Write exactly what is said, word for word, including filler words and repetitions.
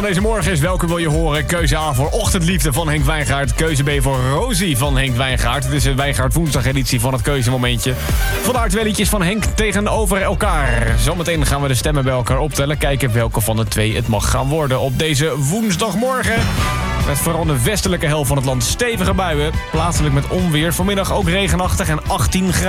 van deze morgen is welke wil je horen? Keuze A voor Ochtendliefde van Henk Wijngaard. Keuze B voor Rosie van Henk Wijngaard. Het is een Wijngaard woensdag editie van het keuzemomentje. Vandaar twee liedjes van Henk tegenover elkaar. Zometeen gaan we de stemmen bij elkaar optellen. Kijken welke van de twee het mag gaan worden op deze woensdagmorgen. Met vooral de westelijke helft van het land stevige buien. Plaatselijk met onweer. Vanmiddag ook regenachtig en achttien graden.